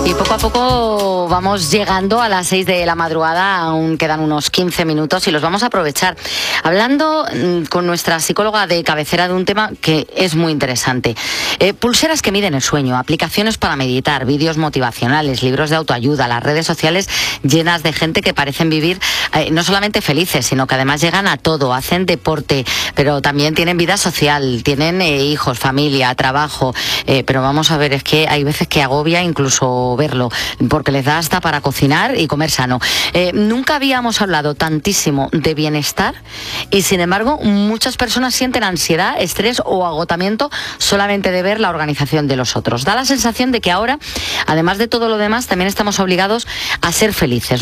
Y poco a poco vamos llegando a las 6 de la madrugada, aún quedan unos 15 minutos y los vamos a aprovechar. Hablando con nuestra psicóloga de cabecera de un tema que es muy interesante. Pulseras que miden el sueño, aplicaciones para meditar, vídeos motivacionales, libros de autoayuda, las redes sociales llenas de gente que parecen vivir no solamente felices, sino que además llegan a todo, hacen deporte, pero también tienen vida social, tienen hijos, familia, trabajo, pero vamos a ver, es que hay veces que agobia incluso verlo, porque les da hasta para cocinar y comer sano. Nunca habíamos hablado tantísimo de bienestar y sin embargo muchas personas sienten ansiedad, estrés o agotamiento solamente de ver la organización de los otros. Da la sensación de que ahora, además de todo lo demás, también estamos obligados a ser felices.